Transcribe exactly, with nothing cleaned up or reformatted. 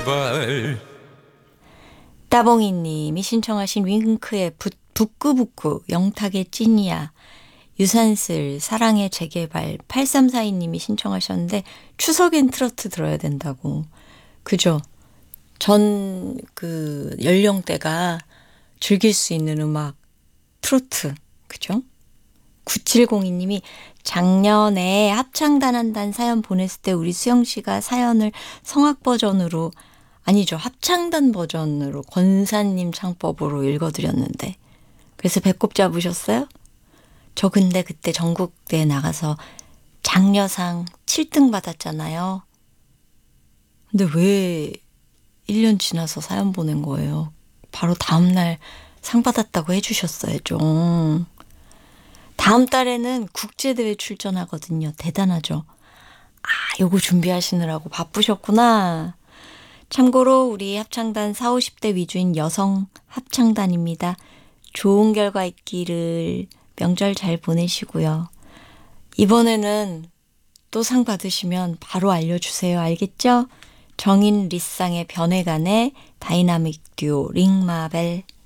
제발. 따봉이님이 신청하신 윙크의 부, 부끄부끄, 영탁의 찐이야, 유산슬, 사랑의 재개발, 팔삼사이님이 신청하셨는데 추석엔 트로트 들어야 된다고. 그죠? 전 그 연령대가 즐길 수 있는 음악 트로트. 그죠? 구칠공이님이 작년에 합창단 한단 사연 보냈을 때 우리 수영 씨가 사연을 성악 버전으로, 아니죠, 합창단 버전으로 권사님 창법으로 읽어드렸는데 그래서 배꼽 잡으셨어요? 저 근데 그때 전국대회 나가서 장려상 칠 등 받았잖아요. 근데 왜 일 년 지나서 사연 보낸 거예요? 바로 다음날 상 받았다고 해주셨어야죠. 다음 달에는 국제대회 출전하거든요. 대단하죠? 아, 요거 준비하시느라고 바쁘셨구나. 참고로 우리 합창단 사오십 대 위주인 여성 합창단입니다. 좋은 결과 있기를, 명절 잘 보내시고요. 이번에는 또 상 받으시면 바로 알려주세요. 알겠죠? 정인 리쌍의 변해간의 다이나믹 듀오 링마벨.